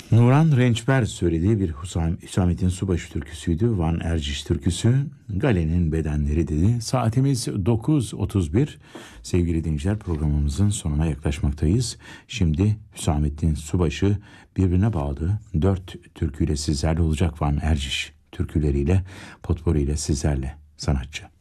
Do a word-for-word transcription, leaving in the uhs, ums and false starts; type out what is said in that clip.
Nuran Rençber söylediği bir Hüsam, Hüsamettin Subaşı türküsüydü. Van Erciş türküsü. Galenin bedenleri dedi. Saatimiz dokuz otuz bir. Sevgili dinleyiciler, programımızın sonuna yaklaşmaktayız. Şimdi Hüsamettin Subaşı birbirine bağlı dört türküyle sizlerle olacak. Van Erciş türküleriyle, potporiyle sizlerle sanatçı.